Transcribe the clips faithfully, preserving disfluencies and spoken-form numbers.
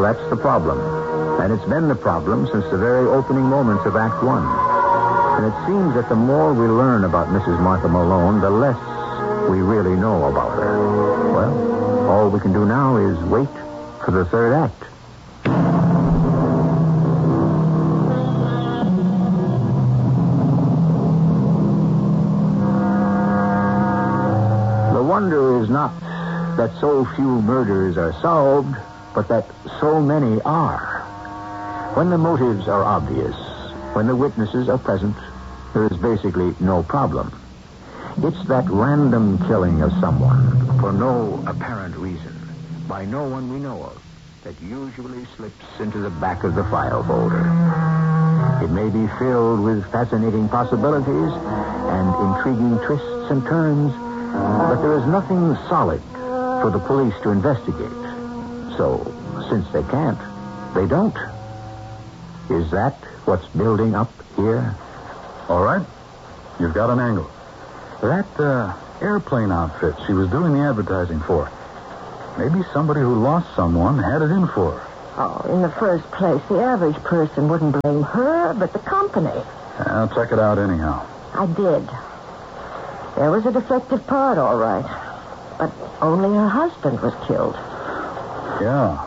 that's the problem. And it's been the problem since the very opening moments of Act One. And it seems that the more we learn about Missus Martha Malone, the less we really know about her. Well, all we can do now is wait for the third act. The wonder is not that so few murders are solved, but that so many are. When the motives are obvious, when the witnesses are present, there is basically no problem. It's that random killing of someone for no apparent reason, by no one we know of, that usually slips into the back of the file folder. It may be filled with fascinating possibilities and intriguing twists and turns, but there is nothing solid for the police to investigate. So, since they can't, they don't. Is that what's building up here? All right. You've got an angle. That uh, airplane outfit she was doing the advertising for. Maybe somebody who lost someone had it in for her. Oh, in the first place, the average person wouldn't blame her, but the company. I'll check it out anyhow. I did. There was a defective part, all right. But only her husband was killed. Yeah.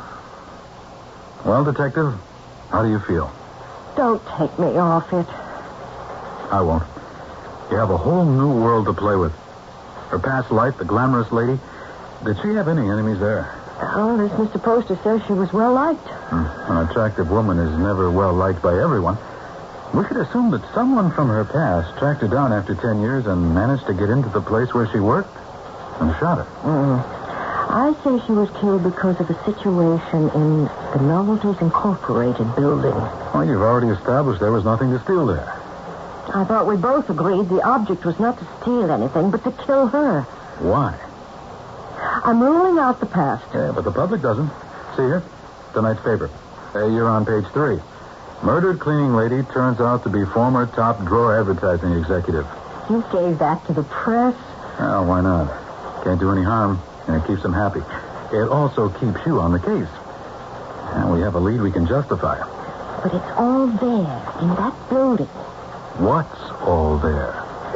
Well, Detective, how do you feel? Don't take me off it. I won't. You have a whole new world to play with. Her past life, the glamorous lady. Did she have any enemies there? Oh, this Mister Poster says she was well-liked. Hmm. An attractive woman is never well-liked by everyone. We could assume that someone from her past tracked her down after ten years and managed to get into the place where she worked and shot her. Mm. I say she was killed because of a situation in the Novelties Incorporated building. Well, you've already established there was nothing to steal there. I thought we both agreed the object was not to steal anything, but to kill her. Why? I'm ruling out the past. Yeah, but the public doesn't. See here? Tonight's paper. Uh, you're on page three. Murdered cleaning lady turns out to be former top drawer advertising executive. You gave that to the press? Well, why not? Can't do any harm, and it keeps them happy. It also keeps you on the case. And we have a lead we can justify. But it's all there, in that building. What's all there?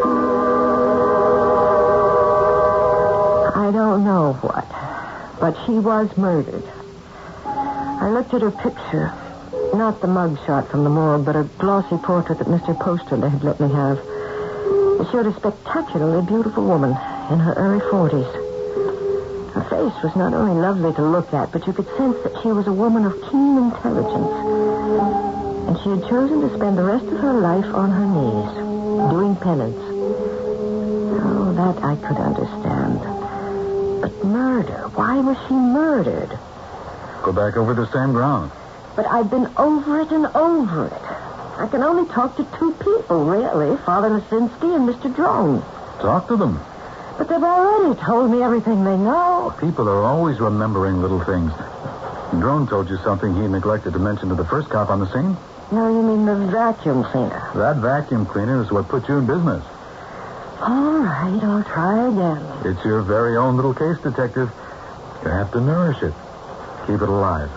I don't know what, but she was murdered. I looked at her picture. Not the mugshot from the morgue, but a glossy portrait that Mister Posterle had let me have. It showed a spectacularly beautiful woman in her early forties. Her face was not only lovely to look at, but you could sense that she was a woman of keen intelligence. And she had chosen to spend the rest of her life on her knees, doing penance. Oh, that I could understand. But murder, why was she murdered? Go back over the same ground. But I've been over it and over it. I can only talk to two people, really, Father Lisinski and Mister Drone. Talk to them. But they've already told me everything they know. People are always remembering little things. Drone told you something he neglected to mention to the first cop on the scene? No, you mean the vacuum cleaner. That vacuum cleaner is what put you in business. All right, I'll try again. It's your very own little case, Detective. You have to nourish it. Keep it alive.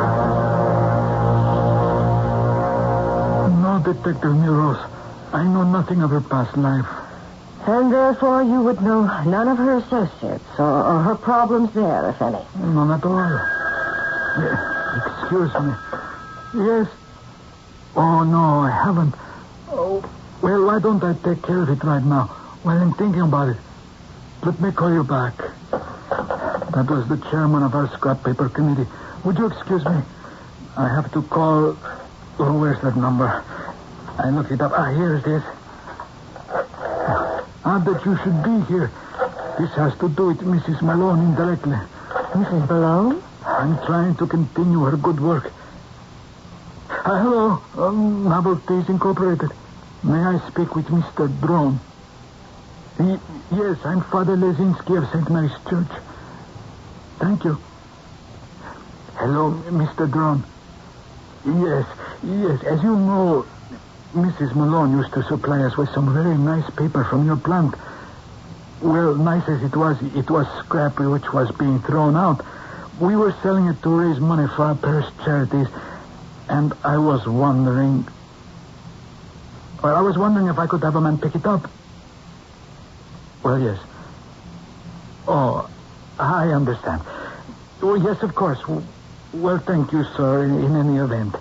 No, Detective Muros. I know nothing of her past life. And therefore you would know none of her associates or, or her problems there, if any. None at all. Yeah, excuse me. Yes. Oh, no, I haven't. Oh, well, why don't I take care of it right now while I'm thinking about it? Let me call you back. That was the chairman of our scrap paper committee. Would you excuse me? I have to call... Oh, where's that number? I looked it up. Ah, here it is. Ah, that you should be here. This has to do with Missus Malone indirectly. Missus Malone? I'm trying to continue her good work. Uh, hello, um, Novelties Incorporated. May I speak with Mister Drone? Y- yes, I'm Father Lesinski of Saint Mary's Church. Thank you. Hello, Mister Drone. Yes, yes, as you know, Missus Malone used to supply us with some very nice paper from your plant. Well, nice as it was, it was scrap which was being thrown out. we were selling it to raise money for our parish charities, and I was wondering... Well, I was wondering if I could have a man pick it up. Well, yes. Oh, I understand. Oh, yes, of course. Well, thank you, sir, in, in any event.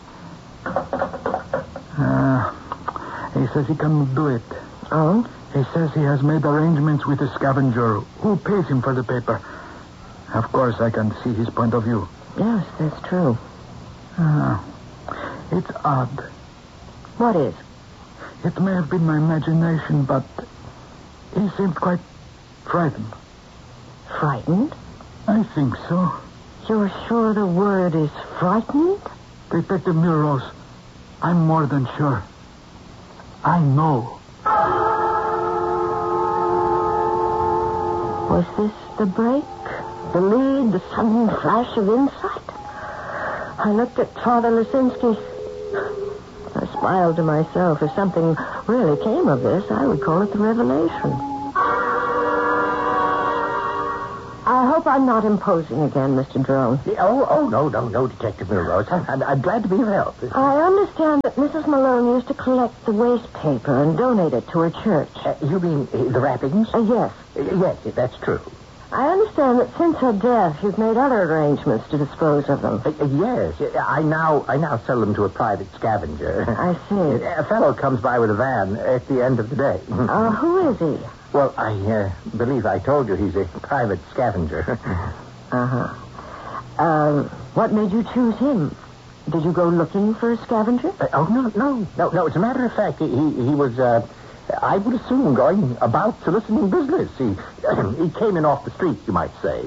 Uh, he says he can do it. Oh? He says he has made arrangements with a scavenger who pays him for the paper. Of course, I can see his point of view. Yes, that's true. Ah, it's odd. What is? It may have been my imagination, but he seemed quite frightened. Frightened? I think so. You're sure the word is frightened? Detective Milrose, I'm more than sure. I know. Was this the break? The lead? The sudden flash of insight? I looked at Father Lisinski. I smiled to myself. If something really came of this, I would call it the revelation. I hope I'm not imposing again, Mister Drone. Oh, oh, no, no, no, Detective Milrose. I'm, I'm glad to be of help. I understand that Missus Malone used to collect the waste paper and donate it to her church. Uh, you mean uh, the wrappings? Uh, yes. Uh, yes, that's true. I understand that since her death, you've made other arrangements to dispose of them. Uh, uh, yes, I now I now sell them to a private scavenger. I see. A fellow comes by with a van at the end of the day. Uh, who is he? Well, I uh, believe I told you he's a private scavenger. Uh-huh. Um, what made you choose him? Did you go looking for a scavenger? Uh, oh, no, no, no, no. As a matter of fact, he, he was, uh, I would assume, going about soliciting business. He, he came in off the street, you might say.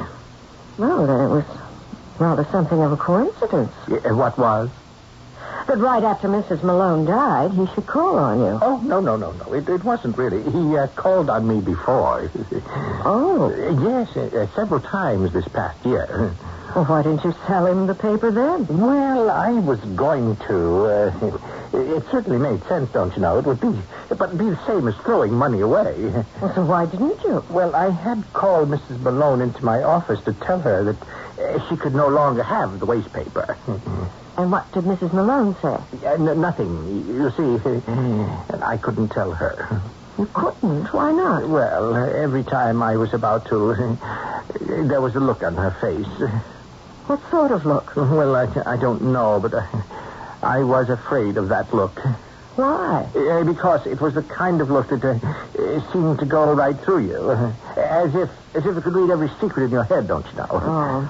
Well, then it was rather something of a coincidence. Yeah, what was? That right after Missus Malone died, he should call on you. Oh, no, no, no, no. It, it wasn't really. He uh, called on me before. Oh. Uh, yes, uh, several times this past year. Well, why didn't you sell him the paper then? Well, I was going to. Uh, it, it certainly made sense, don't you know? It would be, but it'd be the same as throwing money away. Well, so why didn't you? Well, I had called Missus Malone into my office to tell her that uh, she could no longer have the waste paper. And what did Missus Malone say? Uh, n- nothing. You see, and I couldn't tell her. You couldn't? Why not? Well, every time I was about to, there was a look on her face. What sort of look? Well, I, I don't know, but I, I was afraid of that look. Why? Uh, because it was the kind of look that uh, seemed to go right through you. Uh, as if as if it could read every secret in your head, don't you know? Oh.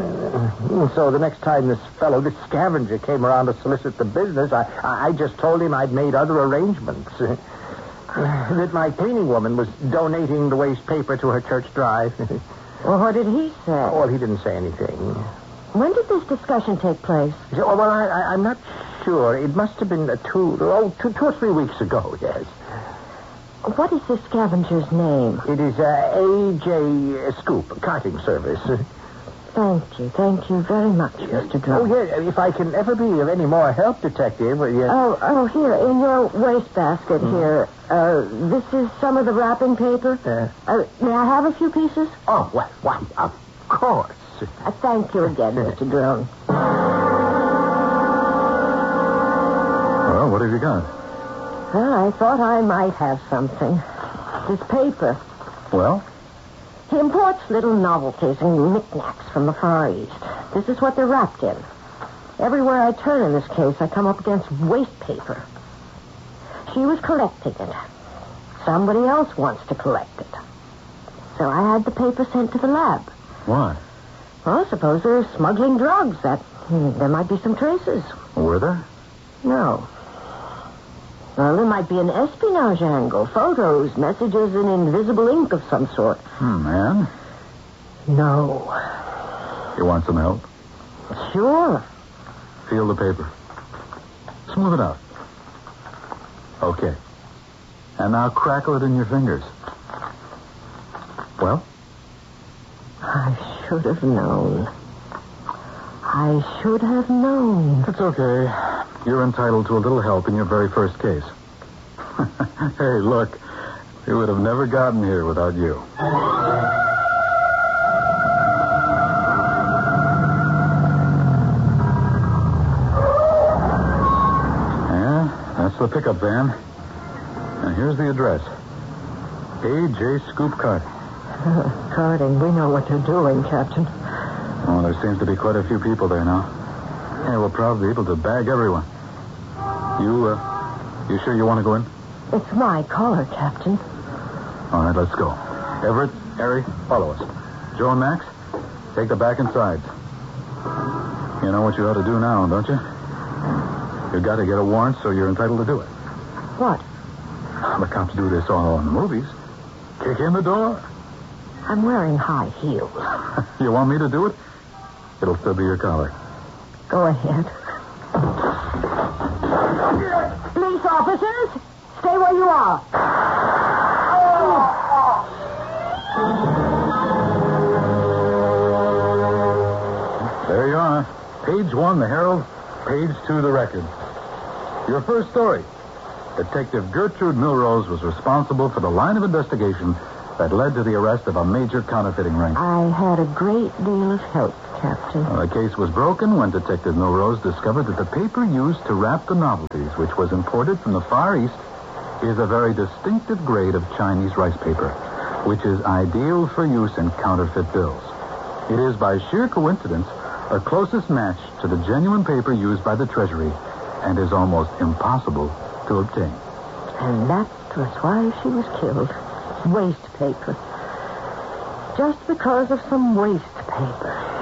Uh, so the next time this fellow, this scavenger, came around to solicit the business, I, I just told him I'd made other arrangements. Uh, that my cleaning woman was donating the waste paper to her church drive. Well, what did he say? Well, he didn't say anything. When did this discussion take place? Oh, well, I, I, I'm not sure. It must have been uh, two, oh, two, two or three weeks ago, yes. What is this scavenger's name? It is uh, A J Scoop, carting service. Thank you. Thank you very much, Mister Drone. Oh, yeah, if I can ever be of any more help, Detective. Uh, yeah. Oh, oh, here, in your wastebasket mm. here. Uh, this is some of the wrapping paper. Uh, uh, may I have a few pieces? Oh, why, why of course. Uh, thank you again, Mister Drone. Well, what have you got? Well, I thought I might have something. This paper. Well? He imports little novelties and knickknacks from the Far East. This is what they're wrapped in. Everywhere I turn in this case, I come up against waste paper. She was collecting it. Somebody else wants to collect it. So I had the paper sent to the lab. Why? Well, suppose they're smuggling drugs. That hmm, there might be some traces. Were there? No. Well, there might be an espionage angle, photos, messages in invisible ink of some sort. Hmm, man. No. You want some help? Sure. Feel the paper. Smooth it out. Okay. And now crackle it in your fingers. Well? I should have known. I should have known. It's okay. You're entitled to a little help in your very first case. Hey, look. We would have never gotten here without you. the pickup van. And here's the address. A J. Scoop Cart. Carting, we know what you're doing, Captain. Oh, there seems to be quite a few people there now. Yeah, we'll probably be able to bag everyone. You, uh, you sure you want to go in? It's my collar, Captain. All right, let's go. Everett, Harry, follow us. Joe and Max, take the back and sides. You know what you ought to do now, don't you? You've got to get a warrant, so you're entitled to do it. What? The cops do this all in the movies. Kick in the door. I'm wearing high heels. You want me to do it? It'll still be your collar. Go ahead. Police officers, stay where you are. There you are. Page one, the Herald. Page two, the Record. Your first story. Detective Gertrude Milrose was responsible for the line of investigation that led to the arrest of a major counterfeiting ring. I had a great deal of help, Captain. Well, the case was broken when Detective Milrose discovered that the paper used to wrap the novelties, which was imported from the Far East, is a very distinctive grade of Chinese rice paper, which is ideal for use in counterfeit bills. It is, by sheer coincidence, a closest match to the genuine paper used by the Treasury and is almost impossible to obtain. And that was why she was killed. Waste paper. Just because of some waste paper.